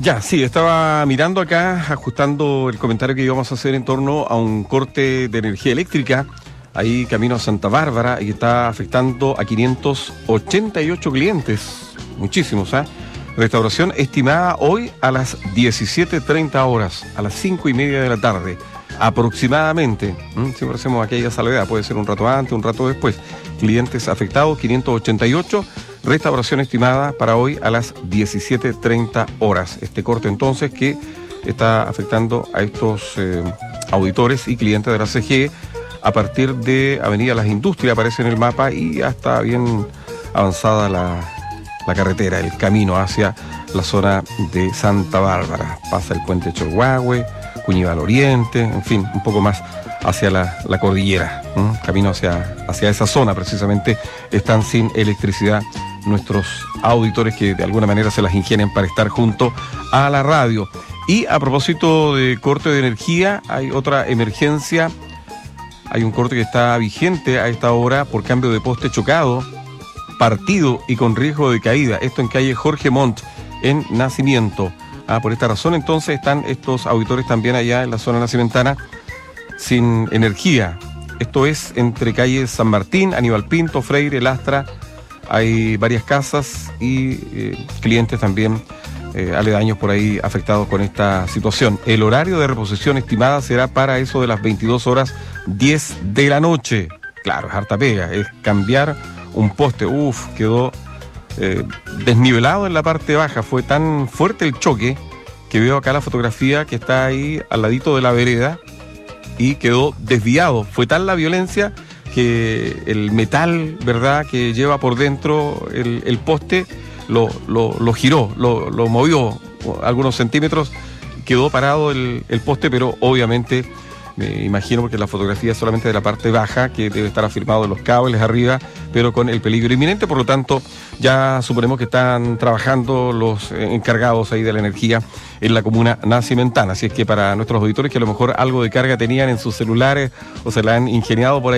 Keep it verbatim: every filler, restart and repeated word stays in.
Ya, sí, estaba mirando acá, ajustando el comentario que íbamos a hacer en torno a un corte de energía eléctrica, ahí camino a Santa Bárbara, y que está afectando a quinientos ochenta y ocho clientes, muchísimos, ¿ah? ¿eh? Restauración estimada hoy a las diecisiete treinta horas, a las cinco y media de la tarde, aproximadamente. ¿Mm? Siempre hacemos aquella salvedad, puede ser un rato antes, un rato después. Clientes afectados, quinientos ochenta y ocho, restauración estimada para hoy a las diecisiete treinta horas. Este corte entonces que está afectando a estos eh, auditores y clientes de la C G E a partir de Avenida Las Industrias, aparece en el mapa, y hasta bien avanzada la, la carretera, el camino hacia la zona de Santa Bárbara. Pasa el puente Cholhuahue, Cuñival Oriente, en fin, un poco más hacia la, la cordillera, ¿eh? Camino hacia, hacia esa zona precisamente. Están sin electricidad nuestros auditores que de alguna manera se las ingenian para estar junto a la radio. Y a propósito de corte de energía, hay otra emergencia. Hay un corte que está vigente a esta hora por cambio de poste chocado, partido y con riesgo de caída. Esto en calle Jorge Montt, en Nacimiento. Ah, por esta razón entonces están estos auditores también allá en la zona nacimentana sin energía. Esto es entre calle San Martín, Aníbal Pinto, Freire, Lastra. Hay varias casas y eh, clientes también eh, aledaños por ahí afectados con esta situación. El horario de reposición estimada será para eso de las veintidós horas diez de la noche. Claro, es harta pega, es cambiar un poste. Uf, quedó eh, desnivelado en la parte baja. Fue tan fuerte el choque que veo acá la fotografía que está ahí al ladito de la vereda y quedó desviado. Fue tal la violencia que el metal, ¿verdad?, que lleva por dentro el, el poste, lo, lo, lo giró, lo, lo movió algunos centímetros, quedó parado el, el poste, pero obviamente me imagino, porque la fotografía es solamente de la parte baja, que debe estar afirmado en los cables arriba, pero con el peligro inminente. Por lo tanto, ya suponemos que están trabajando los encargados ahí de la energía en la comuna nacimentana. Así es que para nuestros auditores que a lo mejor algo de carga tenían en sus celulares o se la han ingeniado por ahí,